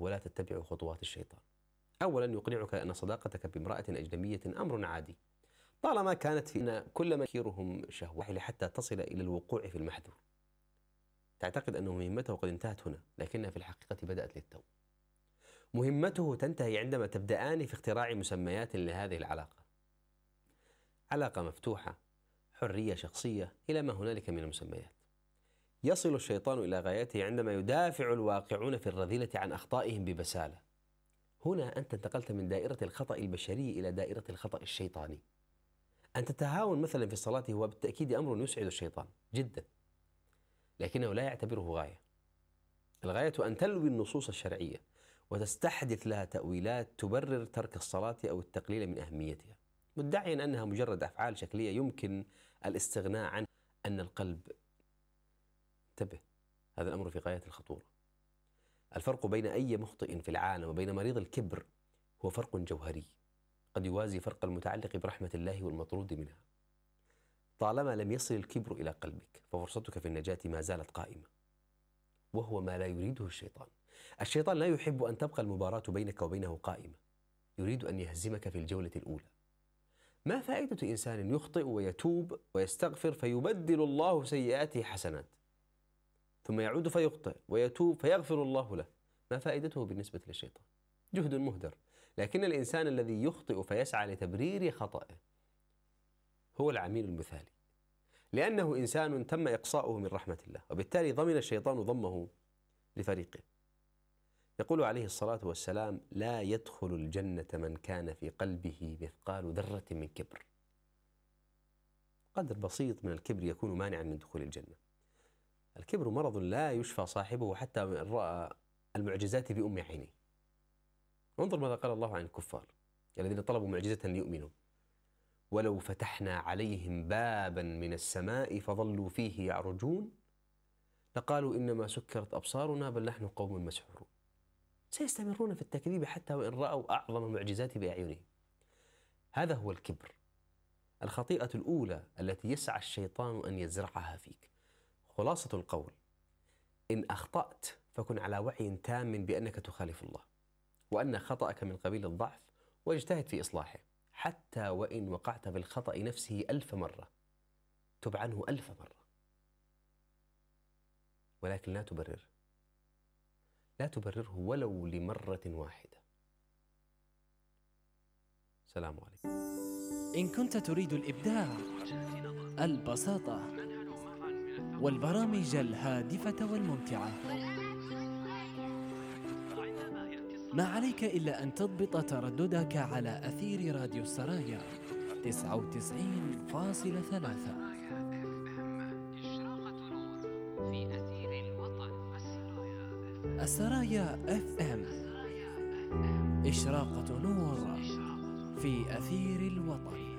ولا تتبع خطوات الشيطان. أولا يقنعك أن صداقتك بامرأة أجنبية أمر عادي طالما كانت في كل ما يكيرهم شهوة حتى تصل إلى الوقوع في المحذور. تعتقد أن مهمته قد انتهت هنا، لكنها في الحقيقة بدأت للتو. مهمته تنتهي عندما تبدأان في اختراع مسميات لهذه العلاقة. علاقة مفتوحة، حرية شخصية، إلى ما هنالك من المسميات. يصل الشيطان إلى غايته عندما يدافع الواقعون في الرذيلة عن أخطائهم ببسالة. هنا أنت انتقلت من دائرة الخطأ البشري إلى دائرة الخطأ الشيطاني. أن تتهاون مثلا في الصلاة هو بالتأكيد أمر يسعد الشيطان جدا، لكنه لا يعتبره غاية. الغاية أن تلوي النصوص الشرعية وتستحدث لها تأويلات تبرر ترك الصلاة أو التقليل من أهميتها، مدعيا أنها مجرد أفعال شكلية يمكن الاستغناء عن أن القلب. انتبه، هذا الأمر في غاية الخطورة. الفرق بين أي مخطئ في العالم وبين مريض الكبر هو فرق جوهري قد يوازي فرق المتعلق برحمة الله والمطرود منها. طالما لم يصل الكبر إلى قلبك ففرصتك في النجاة ما زالت قائمة، وهو ما لا يريده الشيطان. الشيطان لا يحب أن تبقى المباراة بينك وبينه قائمة، يريد أن يهزمك في الجولة الأولى. ما فائدة إنسان يخطئ ويتوب ويستغفر فيبدل الله سيئاته حسنات، ثم يعود فيخطئ ويتوب فيغفر الله له؟ ما فائدته بالنسبة للشيطان؟ جهد مهدر. لكن الإنسان الذي يخطئ فيسعى لتبرير خطئه هو العميل المثالي، لأنه إنسان تم إقصاؤه من رحمة الله، وبالتالي ضمن الشيطان ضمه لفريقه. يقول عليه الصلاة والسلام: لا يدخل الجنة من كان في قلبه مثقال ذرة من كبر. قدر بسيط من الكبر يكون مانعا من دخول الجنة. الكبر مرض لا يشفى صاحبه حتى من رأى المعجزات بأم عينيه. انظر ماذا قال الله عن الكفار الذين طلبوا معجزة ليؤمنوا: ولو فتحنا عليهم بابا من السماء فظلوا فيه يعرجون لقالوا إنما سكرت أبصارنا بل نحن قوم مسحورون. سيستمرون في التكذيب حتى وإن رأوا أعظم المعجزات بأعينهم. هذا هو الكبر، الخطيئة الأولى التي يسعى الشيطان أن يزرعها فيك. خلاصة القول: إن أخطأت فكن على وعي تام بأنك تخالف الله، وأن خطأك من قبيل الضعف، واجتهد في إصلاحه. حتى وإن وقعت في الخطأ نفسه 1000 مرة، تب عنه 1000 مرة، ولكن لا تبرره، لا تبرره ولو لمرة واحدة. السلام عليكم. إن كنت تريد الإبداع، البساطة، والبرامج الهادفة والممتعة، ما عليك إلا أن تضبط ترددك على أثير راديو السرايا 99.3. السرايا FM، إشراقة نور في أثير الوطن.